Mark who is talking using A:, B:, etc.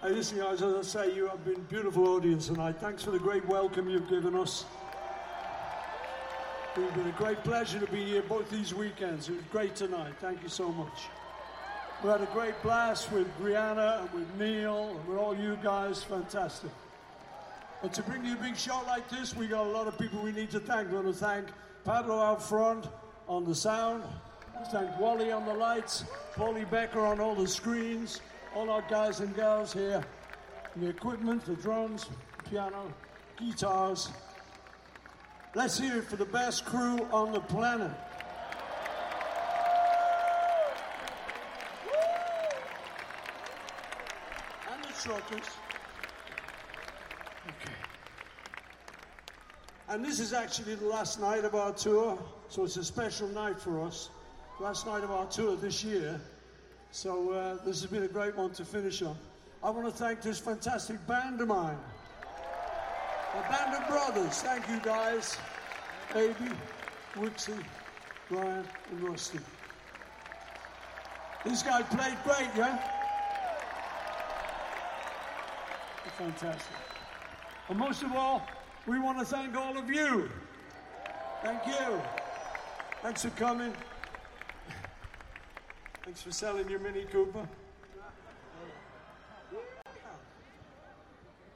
A: Hey, listen, guys, as I say, you have been a beautiful audience tonight. Thanks for the great welcome you've given us. It's been a great pleasure to be here both these weekends. It was great tonight. Thank you so much. We had a great blast with Brianna and with Neil and with all you guys. Fantastic. But to bring you a big show like this, we got a lot of people we need to thank. We want to thank Pablo out front on the sound. We thank Wally on the lights, Paulie Becker on all the screens, all our guys and girls here, the equipment, the drums, piano, guitars. Let's hear it for the best crew on the planet. And the truckers. Okay. And this is actually the last night of our tour, so it's a special night for us. Last night of our tour this year. So this has been a great one to finish on. I want to thank this fantastic band of mine. A band of brothers. Thank you, guys. Baby, Wixie, Brian, and Rusty. These guys played great, yeah? They're fantastic. And most of all, we want to thank all of you. Thank you. Thanks for coming. Thanks for selling your Mini Cooper.